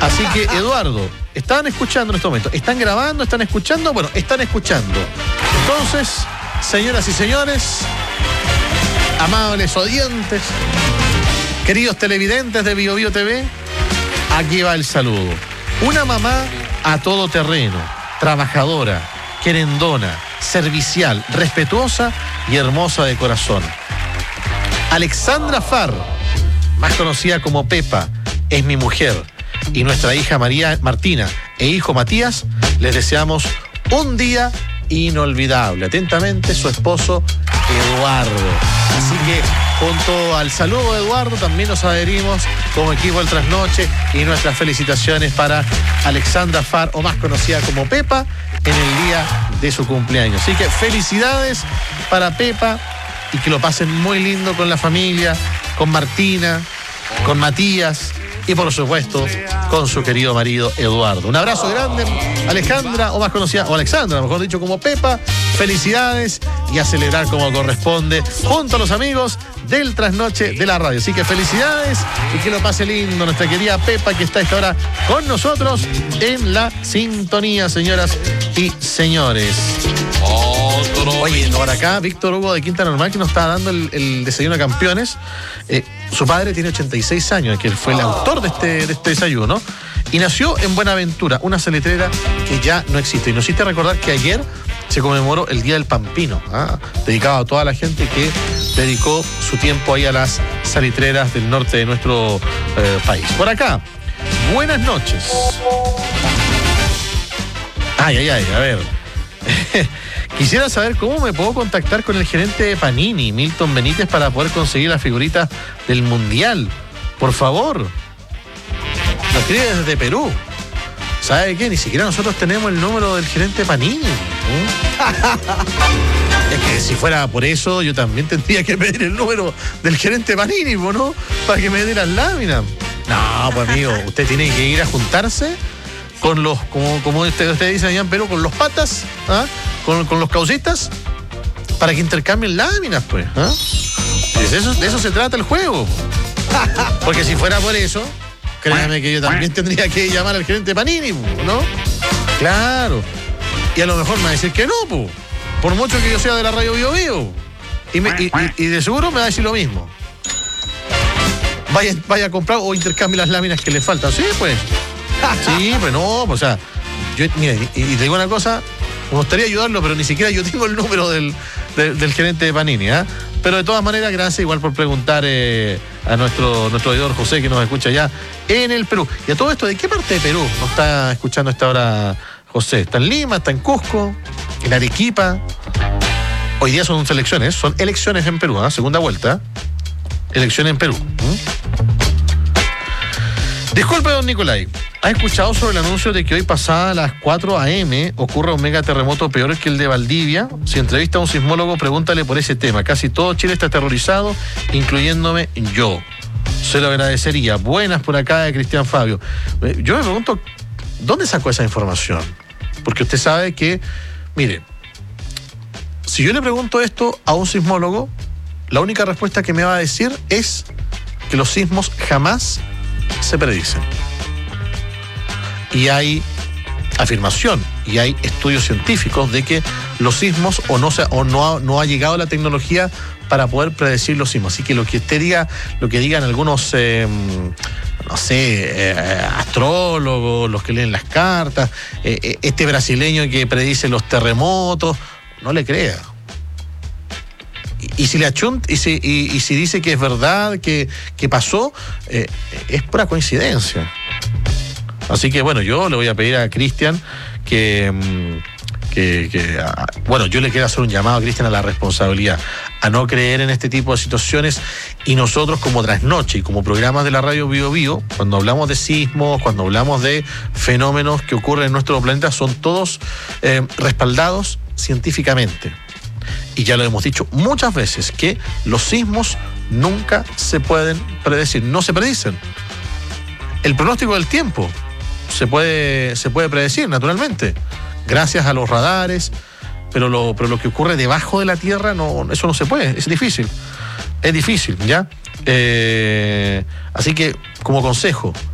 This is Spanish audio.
Así que, Eduardo, ¿están escuchando en este momento? ¿Están grabando? ¿Están escuchando? Bueno, están escuchando. Entonces, señoras y señores, amables oyentes, queridos televidentes de Bio Bio TV, aquí va el saludo. Una mamá a todo terreno, trabajadora, querendona, servicial, respetuosa y hermosa de corazón. Alexandra Farr, más conocida como Pepa, es mi mujer. Y nuestra hija Martina e hijo Matías, les deseamos un día inolvidable. Atentamente, su esposo Eduardo. Así que, junto al saludo de Eduardo, también nos adherimos como equipo del Trasnoche y nuestras felicitaciones para Alexandra Farr, o más conocida como Pepa, en el día de su cumpleaños. Así que felicidades para Pepa y que lo pasen muy lindo con la familia, con Martina, con Matías y por supuesto con su querido marido Eduardo. Un abrazo grande, Alejandra, o más conocida, o Alexandra, mejor dicho, como Pepa. Felicidades y a celebrar como corresponde junto a los amigos del Trasnoche de la radio. Así que felicidades y que lo pase lindo nuestra querida Pepa, que está a esta hora con nosotros en la sintonía, señoras y señores. Oye, por acá Víctor Hugo de Quinta Normal, que nos está dando el desayuno a campeones. Su padre tiene 86 años, que fue el autor de este desayuno, y nació en Buenaventura, una salitrera que ya no existe. Y nos hiciste recordar que ayer se conmemoró el Día del Pampino, dedicado a toda la gente que dedicó su tiempo ahí a las salitreras del norte de nuestro país. Por acá, buenas noches. A ver. Quisiera saber cómo me puedo contactar con el gerente de Panini, Milton Benítez, para poder conseguir las figuritas del Mundial. Por favor. Nos escribe desde Perú. ¿Sabe qué? Ni siquiera nosotros tenemos el número del gerente Panini. Es que si fuera por eso, yo también tendría que pedir el número del gerente Panini, ¿no? Para que me dé las láminas. No, pues amigo, usted tiene que ir a juntarse con los, como usted dice allá en Perú, con los patas, con los causitas, para que intercambien láminas, pues. De eso se trata el juego. Porque si fuera por eso, créame que yo también tendría que llamar al gerente Panini, ¿no? Claro. Y a lo mejor me va a decir que no, pues. Por mucho que yo sea de la radio Bio Bio. Y de seguro me va a decir lo mismo. Vaya a comprar o intercambie las láminas que le faltan. Sí, pues. Sí, pues no, o sea, mira, y te digo una cosa, me gustaría ayudarlo, pero ni siquiera yo tengo el número del gerente de Panini, Pero de todas maneras, gracias igual por preguntar a nuestro editor José, que nos escucha allá en el Perú. Y a todo esto, ¿de qué parte de Perú nos está escuchando a esta hora José? ¿Está en Lima? ¿Está en Cusco? ¿En Arequipa? Hoy día son elecciones en Perú, segunda vuelta. Elecciones en Perú. Disculpe, don Nicolai. ¿Ha escuchado sobre el anuncio de que hoy pasada a las 4 a.m. ocurre un mega terremoto peor que el de Valdivia? Si entrevista a un sismólogo, pregúntale por ese tema. Casi todo Chile está aterrorizado, incluyéndome yo. Se lo agradecería. Buenas por acá de Cristian Fabio. Yo me pregunto, ¿dónde sacó esa información? Porque usted sabe que, mire, si yo le pregunto esto a un sismólogo, la única respuesta que me va a decir es que los sismos jamás se predicen. Y hay afirmación y hay estudios científicos de que los sismos no ha llegado la tecnología para poder predecir los sismos. Así que lo que usted diga, lo que digan algunos astrólogos, los que leen las cartas, este brasileño que predice los terremotos, no le crea. Y si le y si dice que es verdad, que pasó, es pura coincidencia. Así que bueno, yo le voy a pedir a Cristian bueno, yo le quiero hacer un llamado a Cristian a la responsabilidad, a no creer en este tipo de situaciones. Y nosotros como Trasnoche y como programas de la radio Bio Bio, cuando hablamos de sismos, cuando hablamos de fenómenos que ocurren en nuestro planeta, son todos respaldados científicamente. Y ya lo hemos dicho muchas veces, que los sismos nunca se pueden predecir, no se predicen. El pronóstico del tiempo se puede predecir, naturalmente, gracias a los radares, pero lo que ocurre debajo de la tierra, eso no se puede, es difícil, ¿ya? Así que, como consejo,